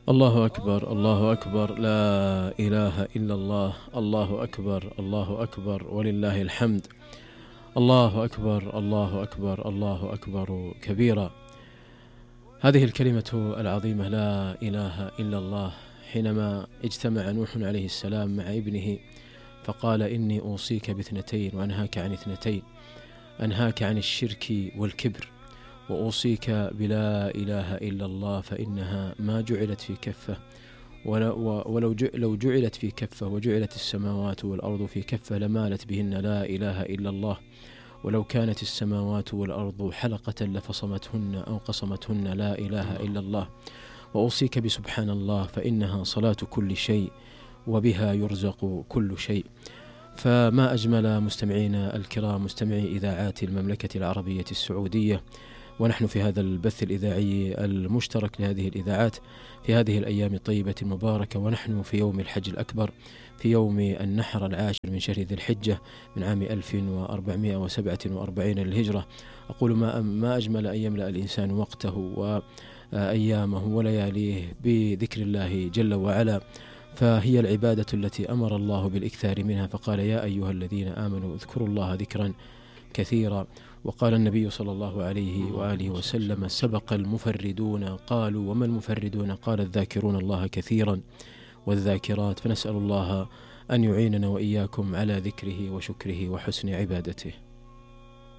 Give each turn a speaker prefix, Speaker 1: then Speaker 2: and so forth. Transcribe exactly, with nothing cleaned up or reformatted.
Speaker 1: الله أكبر الله أكبر، لا إله إلا الله، الله أكبر الله أكبر ولله الحمد. الله أكبر الله أكبر الله أكبر كبيرا. هذه الكلمة العظيمة لا إله إلا الله، حينما اجتمع نوح عليه السلام مع ابنه فقال: إني أوصيك باثنتين وأنهاك عن اثنتين، أنهاك عن الشرك والكبر، وأوصيك بلا إله إلا الله، فإنها ما جعلت في كفة، ولو لو جعلت في كفة وجعلت السماوات والأرض في كفة لمالت بهن لا إله إلا الله، ولو كانت السماوات والأرض حلقة لفصمتهن أو قصمتهن لا إله إلا الله. وأوصيك بسبحان الله، فإنها صلاة كل شيء وبها يرزق كل شيء. فما أجمل مستمعينا الكرام، مستمعي إذاعات المملكة العربية السعودية، ونحن في هذا البث الإذاعي المشترك لهذه الإذاعات في هذه الأيام الطيبة المباركة، ونحن في يوم الحج الأكبر، في يوم النحر العاشر من شهر ذي الحجة من عام ألف وأربعمائة وسبعة وأربعين للهجرة. أقول ما, ما أجمل أن يملأ الإنسان وقته وأيامه ولياليه بذكر الله جل وعلا، فهي العبادة التي أمر الله بالإكثار منها، فقال: يا أيها الذين آمنوا اذكروا الله ذكرا كثيرا. وقال النبي صلى الله عليه وآله وسلم: سبق المفردون. قالوا: وما المفردون؟ قال: الذاكرون الله كثيرا والذاكرات. فنسأل الله أن يعيننا وإياكم على ذكره وشكره وحسن عبادته.